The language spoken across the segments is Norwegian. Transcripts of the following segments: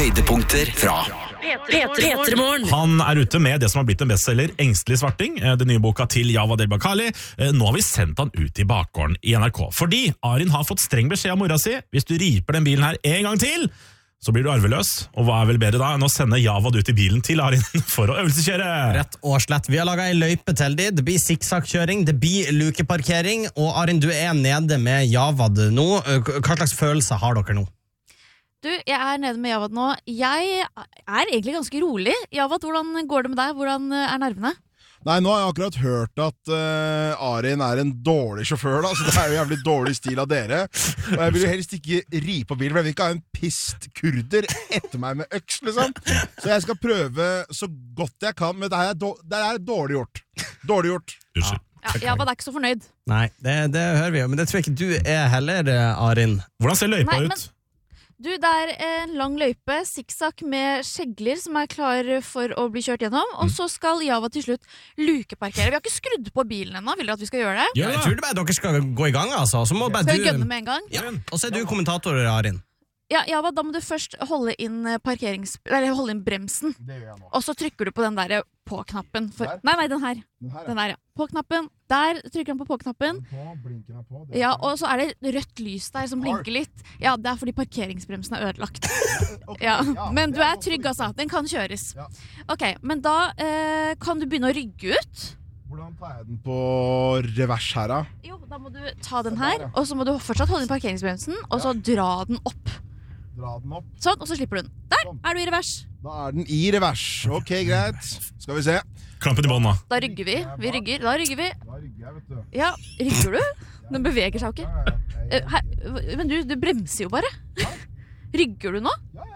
Høydepunkter fra P3morgen. Han ute med det som har blitt en bestselger, Engstelig svarting, den nye boka til Jawad El-Bakali. Nå har vi sendt han ut i bakgården i NRK, fordi Arin har fått streng beskjed av mora si. Hvis du riper den bilen her en gang til, så blir du arveløs. Og hva er vel bedre da enn å sende Jawad ut i bilen til Arin for å øvelseskjøre? Rett og slett. Vi har laget en løype til det. Det blir sikksakkkjøring, det blir lukeparkering. Og Arin, du er nede med Jawad nå. Hva slags følelse har dere nå? Du, jeg er nede med Jawad nå. Jeg er egentlig ganske rolig. Jawad, hvordan går det med deg? Hvordan er nervene? Nei, nå har jeg akkurat hørt at Arin er en dårlig sjåfør, da, så det er jo jævlig dårlig stil av dere. Og jeg vil jo helst ikke ri på bilen, for jeg vil ikke ha en pist kurder etter meg med øks, liksom. Så jeg skal prøve så godt jeg kan, men det er dårlig gjort. Dårlig gjort. Unnskyld. Ja, Jawad er ikke så fornøyd. Nei, det hører vi jo, men det tror jeg ikke du er heller, Arin. Hvordan ser løypa Nei, ut? Du, det er en lang løype, sikksakk med skjegler som er klar for å bli kjørt gjennom. Og så skal Jawad til slutt lukeparkere. Vi har ikke skrudd på bilen ennå. Vil dere at vi skal gjøre det? Ja, jeg tror det bare dere skal gå i gang, altså. Så må bare Skal vi du... gønne med en gang? Ja, og så er du kommentator, Arin. Ja, Jawad, da må du først holde inn bremsen. Det gjør jeg nå. Og så trykker du på den der på-knappen. Der? Nei, den her. Den her, Ja. På-knappen. Der trykker han på på-knappen. Blinken er på. Ja, og så er det rødt lys der som blinker litt. Ja, det er fordi parkeringsbremsen er ødelagt. Ja, men du er trygg, altså. Den kan kjøres. Ja. Ok, men da kan du begynne å rygge ut. Hvordan tar jeg den på revers her, da? Jo, da må du ta den her, og så må du fortsatt holde inn parkeringsbremsen, og så dra den opp. Dra den opp. Sånn, og så slipper du den. Der er du i revers. Da er den i revers. Ok, greit. Skal vi se. Klampen i bånd nå. Da rygger vi. Da rygger vi. Da rygger jeg, vet du. Ja, rygger du? Den beveger seg jo ikke. Men du bremser jo bare. Rygger du nå?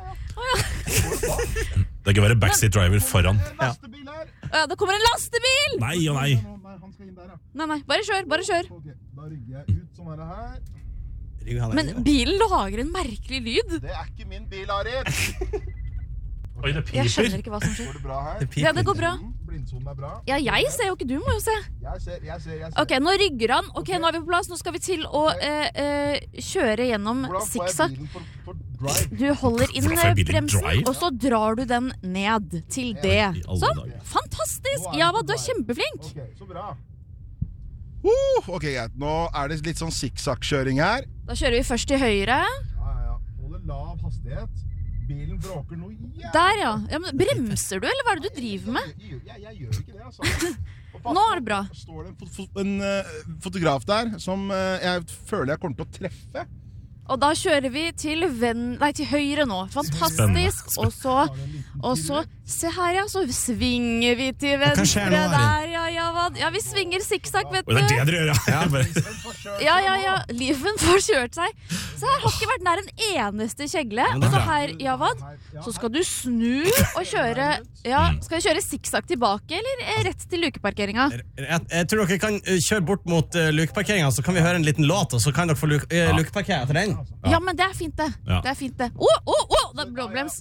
Det kan være backseat driver foran. Lastebil her. Ja, det kommer en lastebil! Nei og nei. Nei, han skal inn der, ja. Nei, bare kjør. Ok, da rygger jeg ut sånn her. Men bilen lager en merkelig lyd. Det er ikke min bil, Arin. Oi, det Jeg skjønner piper. ikke hva som skjer. Går det bra her? Ja, det går bra. Blindsonen er bra. Ja, jeg ser jo ikke, du må jo se. Jeg ser. Ok, nå rygger han. Ok, nå er vi på plass. Nå skal vi til å kjøre gjennom Hvordan får jeg sikksakk. bilen for drive? Du holder inn Hvordan får jeg bilen bremsen, drive? og så drar du den ned til det. I alle Sånn, dager. fantastisk! Jawad, du er kjempeflink. Ok, så bra. Ok, greit. Nå er det litt sånn sikksakkkjøring her. Da kjører vi først til høyre. Ja. Holder lav hastighet. Bilen bråker noe jævlig. Der, ja. Men bremser du, eller hva er det du driver med? Jeg gjør ikke det, altså. Nå er det bra. Står det en fotograf der som jeg føler jeg kommer til å treffe. Og da kjører vi til høyre nå. Fantastisk. Og så, se her, ja, så svinger vi til Hva skjer venstre nå, Arin? der, ja, Jawad. Ja, vi svinger sikksakk, vet Oi, det er det du. dere gjør, ja. Ja. Liven får kjørt seg. Så her har ikke vært nær en eneste kjegle. Og så her, Jawad, så skal du snu og kjøre. Ja, skal du kjøre sikksakk tilbake, eller rett til lukeparkeringen? Jeg tror dere kan kjøre bort mot lukeparkeringen, så kan vi høre en liten låt, og så kan dere få lukeparkere til den. Ja, men det er fint det. Ja. Det er fint det. Det er blåblems.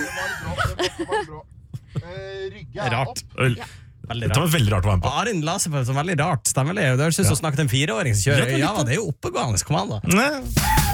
Rygge er Rart. opp. Veldig Det var veldig rart å være med på. Arin la seg på et sånn veldig rart stemmeleie. Det høres ut som å snakke til en 4-åring som kjører. Ja, det er jo oppegående. Kom an da. Nei.